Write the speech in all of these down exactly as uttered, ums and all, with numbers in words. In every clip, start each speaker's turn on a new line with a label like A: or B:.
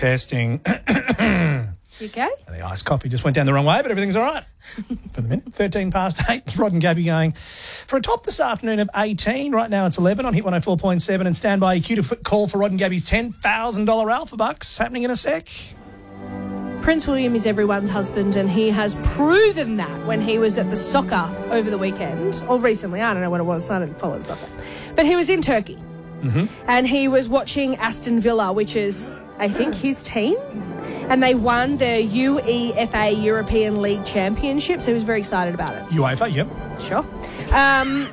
A: testing.
B: You okay?
A: The iced coffee just went down the wrong way, but everything's all right for the minute. thirteen past eight. Rod and Gabby going for a top this afternoon of eighteen. Right now it's eleven on Hit one oh four point seven. And stand by E Q to call for Rod and Gabby's ten thousand dollars Alpha Bucks happening in a sec.
B: Prince William is everyone's husband, and he has proven that when he was at the soccer over the weekend, or recently, I don't know when it was, I don't follow the soccer. But he was in Turkey,
A: mm-hmm.
B: and he was watching Aston Villa, which is, I think, his team, and they won the UEFA European League Championship, so he was very excited about it.
A: UEFA, yep.
B: Sure. Um...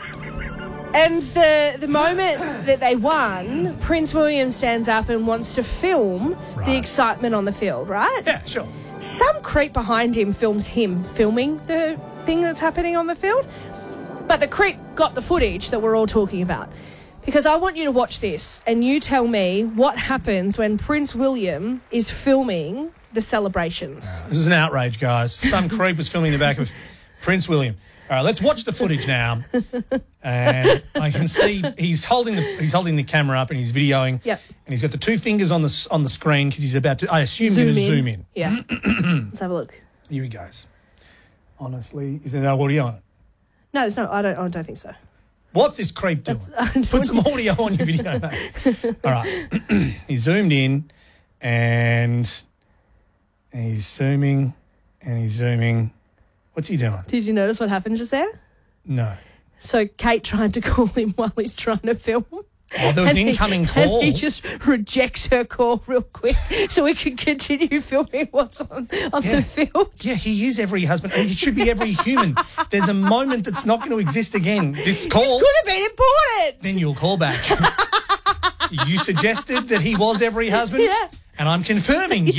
B: And the the moment that they won, Prince William stands up and wants to film
A: right.
B: the excitement on the field, right?
A: Yeah, sure.
B: Some creep behind him films him filming the thing that's happening on the field. But the creep got the footage that we're all talking about. Because I want you to watch this and you tell me what happens when Prince William is filming the celebrations.
A: This is an outrage, guys. Some creep was filming the back of Prince William. All right, let's watch the footage now. And I can see he's holding the he's holding the camera up and he's videoing.
B: Yep.
A: And he's got the two fingers on the on the screen because he's about to. I assume
B: zoom
A: he's going to
B: in.
A: zoom in.
B: Yeah. Let's have a look.
A: Here he goes. Honestly, is there no audio on it?
B: No, there's no. I don't. I don't think so.
A: What's this creep doing? Put some audio on your video, mate. All right. He's zoomed in, and he's zooming, and he's zooming. What's he doing?
B: Did you notice what happened just there?
A: No.
B: So Kate tried to call him while he's trying to film.
A: Oh, there was an incoming
B: he,
A: call.
B: And he just rejects her call real quick so we can continue filming what's on, on
A: yeah.
B: the field.
A: Yeah, he is every husband. It should be every human. There's a moment that's not going to exist again. This call.
B: This could have been important.
A: Then you'll call back. You suggested that he was every husband?
B: Yeah.
A: And I'm confirming,